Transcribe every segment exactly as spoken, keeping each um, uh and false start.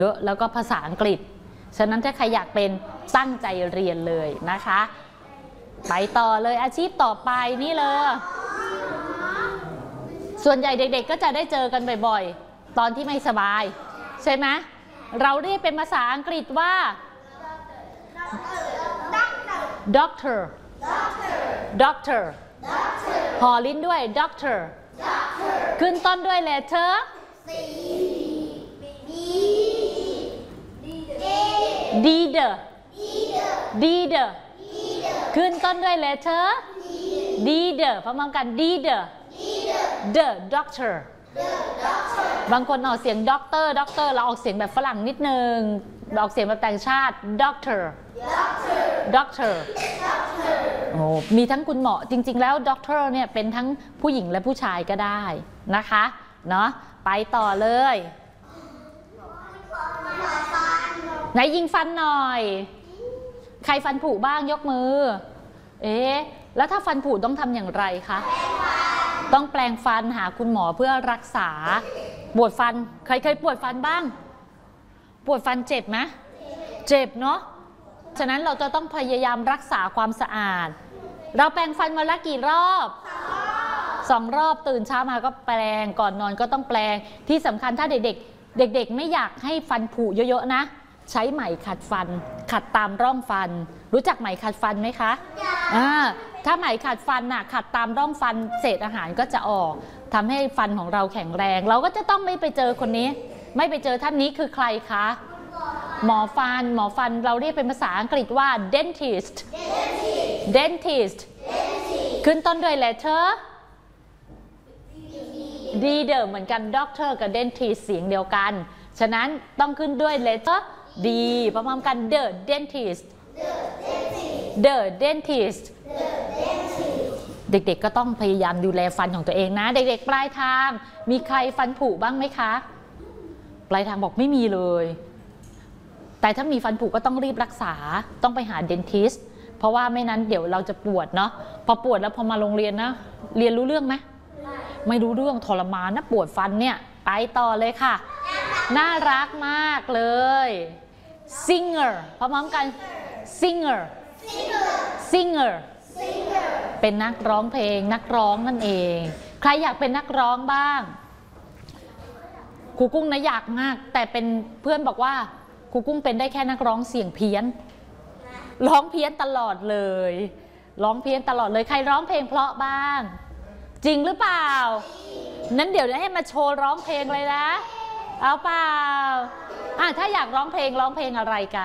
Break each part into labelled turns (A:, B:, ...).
A: เยอะแล้วก็ภาษาอังกฤษฉะนั้นถ้าใครอยากเป็นตั้งใจเรียนเลยนะคะไปต่อเลยอาชีพต่อไปนี่เลยส่วนใหญ่เด็กๆก็จะได้เจอกันบ่อยๆตอนที่ไม่สบายใช่ไหมเราเรียกเป็นภาษาอังกฤษว่า doctor doctor หอลิ้นด้วย doctor ขึ้นต้นด้วย letter Deeder Deeder ขึ้นต้นด้วย letter Deeder พร้อมกัน Deeder The doctor บางคนออกเสียง doctor doctor เราออกเสียงแบบฝรั่งนิดนึงออกเสียงแบบต่างชาติ doctor doctor โอ้มีทั้งคุณหมอจริงๆแล้ว doctor เนี่ยเป็นทั้งผู้หญิงและผู้ชายก็ได้นะคะเนาะไปต่อเลยไหนยิงฟันหน่อยใครฟันผุบ้างยกมือเอ๊ะแล้วถ้าฟันผุต้องทำอย่างไรคะต้องแปลงฟันหาคุณหมอเพื่อรักษาปวดฟันใครเคยปวดฟันบ้างปวดฟันเจ็บไหมเจ็บเนาะฉะนั้นเราจะต้องพยายามรักษาความสะอาดเราแปรงฟันวันละกี่รอบสองรอบตื่นเช้ามาก็แปรงก่อนนอนก็ต้องแปรงที่สำคัญถ้าเด็กๆเด็กๆไม่อยากให้ฟันผุเยอะๆนะใช้ไหมขัดฟันขัดตามร่องฟันรู้จักไหมขัดฟันไหมคะอ่าถ้าไหมขัดฟันน่ะขัดตามร่องฟันเศษอาหารก็จะออกทำให้ฟันของเราแข็งแรงเราก็จะต้องไม่ไปเจอคนนี้ไม่ไปเจอท่านนี้คือใครคะหมอฟันหมอฟันเราเรียกเป็นภาษาอังกฤษว่า dentist dentist ขึ้นต้นด้วย letter Deeder เหมือนกัน doctor กับ dentist เสียงเดียวกันฉะนั้นต้องขึ้นด้วย letter D พร้อมกัน the dentist the dentist เด็กๆก็ต้องพยายามดูแลฟันของตัวเองนะเด็กๆปลายทางมีใครฟันผุบ้างไหมคะปลายทางบอกไม่มีเลยแต่ถ้ามีฟันผุก็ต้องรีบรักษาต้องไปหา dentist เพราะว่าไม่นั้นเดี๋ยวเราจะปวดเนาะพอปวดแล้วพอมาโรงเรียนนะเรียนรู้เรื่องไหมไม่รู้เรื่องทรมานนะปวดฟันเนี่ยไปต่อเลยค่ะน่ารักมากเลย singer พร้อมกัน singer singer เป็นนักร้องเพลงนักร้องนั่นเองใครอยากเป็นนักร้องบ้างครูกุ้งนะอยากมากแต่เป็นเพื่อนบอกว่าครูกุ้งเป็นได้แค่นักร้องเสียงเพี้ยนร้องเพี้ยนตลอดเลยร้องเพี้ยนตลอดเลยใครร้องเพลงเพราะบ้างจริงหรือเปล่านั้นเดี๋ยวให้มาโชว์ร้องเพลงเลยนะเอาเปล่าอ่ะถ้าอยากร้องเพลงร้องเพลงอะไรกัน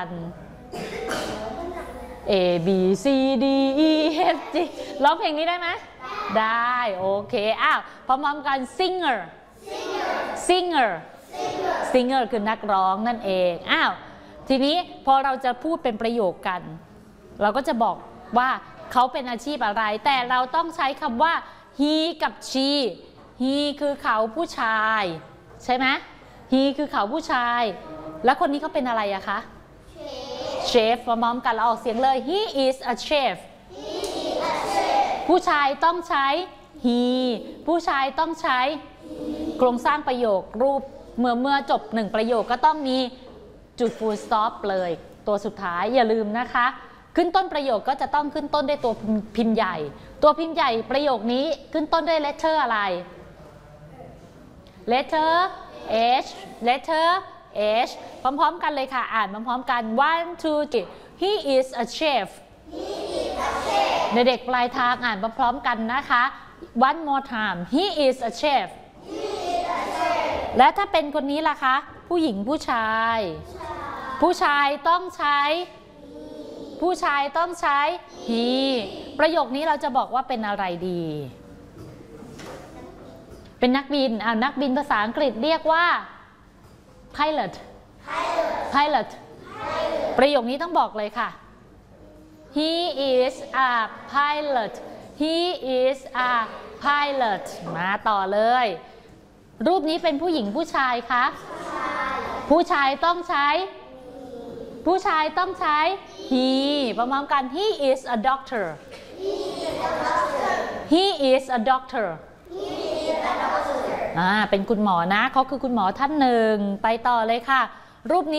A: A B C D E F G ร้องเพลงนี้ได้ไหมได้โอเคอ้าวพร้อมๆกัน singer singer singer คือนักร้องนั่นเองอ้าวทีนี้พอเราจะพูดเป็นประโยคกันเราก็จะบอกว่าเขาเป็นอาชีพอะไรแต่เราต้องใช้คำว่า he กับ she he คือเขาผู้ชายใช่ไหม he คือเขาผู้ชายแล้วคนนี้เขาเป็นอะไรอะคะ chef พร้อมกันเราออกเสียงเลย he is a chef ผู้ชายต้องใช้ he ผู้ชายต้องใช้โครงสร้างประโยครูปเมื่อเมื่อจบหนึ่งประโยคก็ต้องมีจุด full stop เลยตัวสุดท้ายอย่าลืมนะคะขึ้นต้นประโยคก็จะต้องขึ้นต้นด้วยตัวพิมพ์ใหญ่ตัวพิมพ์ใหญ่ประโยคนี้ขึ้นต้นด้วย letter อะไร letter H letter H พร้อมๆกันเลยค่ะอ่านพร้อมๆกัน one two three he is a chef ในเด็กปลายทางอ่านพร้อมๆกันนะคะ one more time he is a chef และถ้าเป็นคนนี้ล่ะคะผู้หญิงผู้ชายผู้ชายต้องใช้ผู้ชายต้องใช้ he ประโยคนี้เราจะบอกว่าเป็นอะไรดีเป็นนักบินอ่านักบินภาษาอังกฤษเรียกว่า pilot pilot ประโยคนี้ต้องบอกเลยค่ะ he is a pilot he is a pilot มาต่อเลยรูปนี้เป็นผู้หญิงผู้ชายคะผู้ชายต้องใช้ผู้ชายต้องใช้ he พร้อมๆกัน he is a doctor he is a doctor อ่าเป็นคุณหมอนะเขาคือคุณหมอท่านหนึ่งไปต่อเลยค่ะรูปนี้